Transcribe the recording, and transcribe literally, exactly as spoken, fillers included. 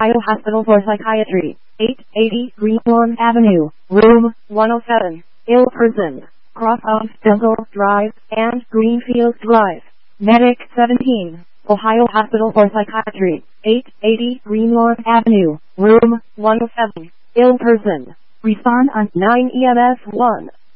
Ohio Hospital for Psychiatry, eight eighty Greenlawn Avenue, Room one oh seven, ill person, cross of Dungle Drive and Greenfield Drive. Medic seventeen, Ohio Hospital for Psychiatry, eight eighty Greenlawn Avenue, Room one oh seven, ill person. Respond on nine E M S one.